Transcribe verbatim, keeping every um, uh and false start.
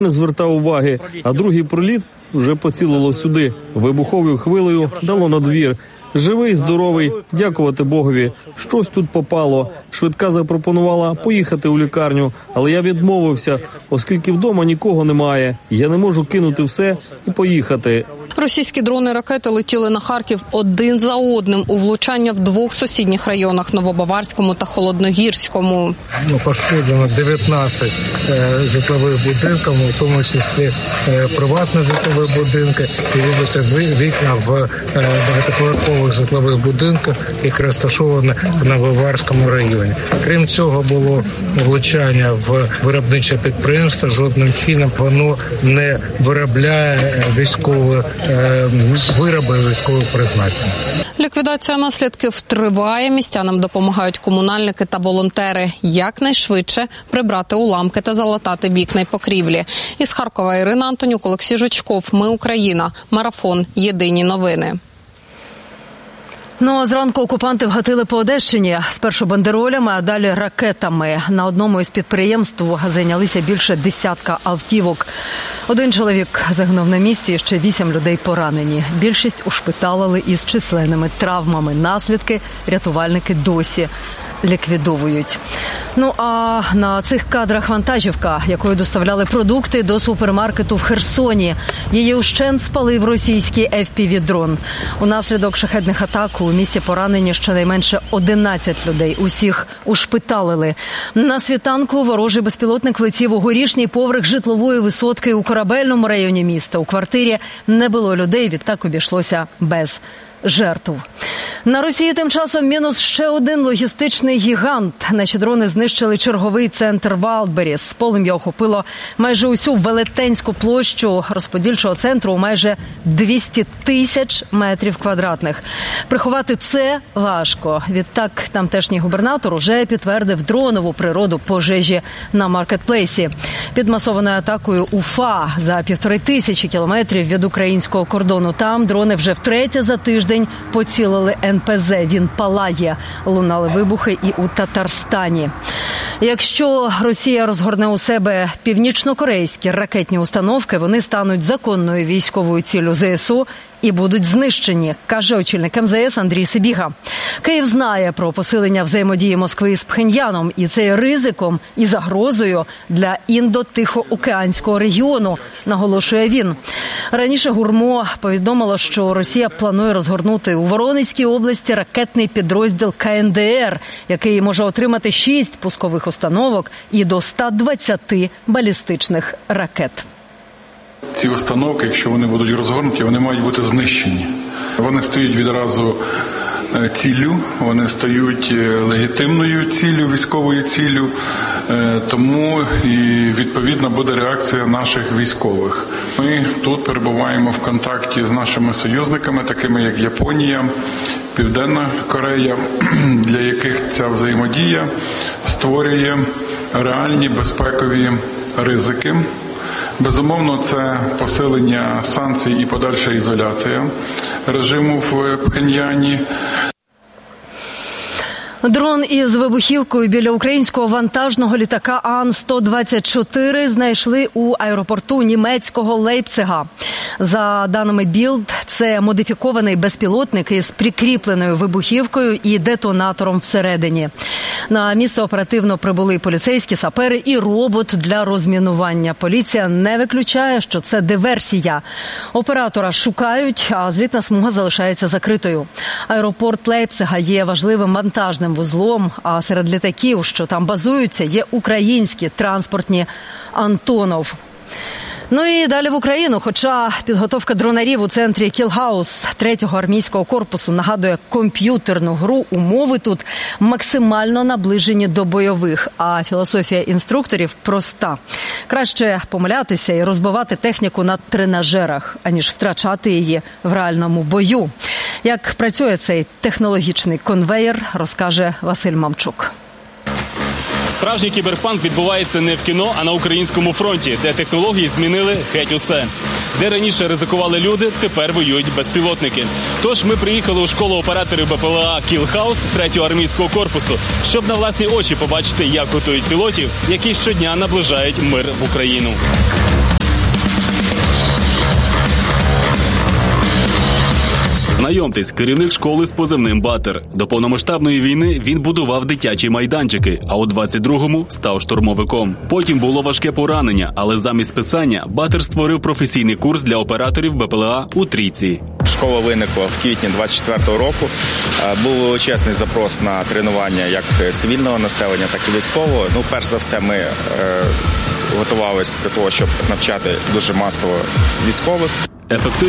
Не звертав уваги, а другий проліт вже поцілило сюди. Вибуховою хвилею дало на двір. Живий, здоровий, дякувати Богові. Щось тут попало. Швидка запропонувала поїхати у лікарню, але я відмовився, оскільки вдома нікого немає. Я не можу кинути все і поїхати. Російські дрони-ракети летіли на Харків один за одним у влучання в двох сусідніх районах – Новобаварському та Холодногірському. Ну, пошкоджено дев'ятнадцять е, житлових будинків, в тому числі е, приватні житлові будинки і вибиті вікна в е, багатоповерхових житлових будинках, які розташовані в Новобаварському районі. Крім цього, було влучання в виробниче підприємство. Жодним чином воно не виробляє військові вироби військового призначення. Ліквідація наслідків триває. Містянам допомагають комунальники та волонтери. Якнайшвидше прибрати уламки та залатати вікна й покрівлі. Із Харкова Ірина Антонюк, Олексій Жучков. Ми Україна. Марафон. Єдині новини. Ну, а зранку окупанти вгатили по Одещині. Спершу бандеролями, а далі ракетами. На одному із підприємств зайнялися більше десятка автівок. Один чоловік загинув на місці, і ще вісім людей поранені. Більшість ушпиталили із численними травмами. Наслідки рятувальники досі ліквідовують. Ну, а на цих кадрах вантажівка, якою доставляли продукти до супермаркету в Херсоні. Її ущент спалив російський еф пі ві-дрон. Унаслідок шахедних атак у місті поранені щонайменше одинадцять людей. Усіх ушпиталили. На світанку ворожий безпілотник летів у горішній поверх житлової висотки у Корабельному районі міста. У квартирі не було людей, відтак обійшлося без жертв. На Росії тим часом мінус ще один логістичний гігант. Наші дрони знищили черговий центр Валдберріс. Полум'я охопило майже усю велетенську площу розподільчого центру у майже двісті тисяч метрів квадратних. Приховати це важко. Відтак тамтешній губернатор уже підтвердив дронову природу пожежі на маркетплейсі. Під масованою атакою Уфа за півтори тисячі кілометрів від українського кордону. Там дрони вже втретє за тиждень поцілили ен пе зе. Він палає. Лунали вибухи і у Татарстані. Якщо Росія розгорне у себе північно-корейські ракетні установки, вони стануть законною військовою ціллю зе ес у і будуть знищені, каже очільник ем зе ес Андрій Сибіга. Київ знає про посилення взаємодії Москви з Пхеньяном, і це є ризиком і загрозою для індо-тихоокеанського регіону, наголошує він. Раніше ГУРМО повідомило, що Росія планує розгорнути у Воронезькій області ракетний підрозділ ка ен де ер, який може отримати шість пускових установок і до ста двадцяти балістичних ракет. Ці установки, якщо вони будуть розгорнуті, вони мають бути знищені. Вони стають відразу ціллю, вони стають легітимною ціллю, військовою ціллю, тому і відповідно буде реакція наших військових. Ми тут перебуваємо в контакті з нашими союзниками, такими як Японія, Південна Корея, для яких ця взаємодія створює реальні безпекові ризики. Безумовно, це посилення санкцій і подальша ізоляція режиму в Пхеньяні. Дрон із вибухівкою біля українського вантажного літака ан сто двадцять чотири знайшли у аеропорту німецького Лейпцига. За даними Білд, це модифікований безпілотник із прикріпленою вибухівкою і детонатором всередині. На місце оперативно прибули поліцейські, сапери і робот для розмінування. Поліція не виключає, що це диверсія. Оператора шукають, а злітна смуга залишається закритою. Аеропорт Лейпцига є важливим вантажним вузлом, а серед літаків, що там базуються, є українські транспортні «Антонов». Ну і далі в Україну, хоча підготовка дронарів у центрі Кілгаус третього армійського корпусу нагадує комп'ютерну гру, умови тут максимально наближені до бойових, а філософія інструкторів проста. Краще помилятися і розбивати техніку на тренажерах, аніж втрачати її в реальному бою. Як працює цей технологічний конвеєр, розкаже Василь Мамчук. Справжній кіберпанк відбувається не в кіно, а на українському фронті, де технології змінили геть усе. Де раніше ризикували люди, тепер воюють безпілотники. Тож ми приїхали у школу операторів бе пе ел а «Кілгаус» третього армійського корпусу, щоб на власні очі побачити, як готують пілотів, які щодня наближають мир в Україну. Знайомтесь, керівник школи з позивним «Батер». До повномасштабної війни він будував дитячі майданчики, а у двадцять другому став штурмовиком. Потім було важке поранення, але замість списання «Батер» створив професійний курс для операторів Бе Пе Еле А у Трійці. Школа виникла в квітні двадцять четвертого року. Був величезний запрос на тренування як цивільного населення, так і військового. Ну, перш за все, ми е, готувалися до того, щоб навчати дуже масово військових. Ефективно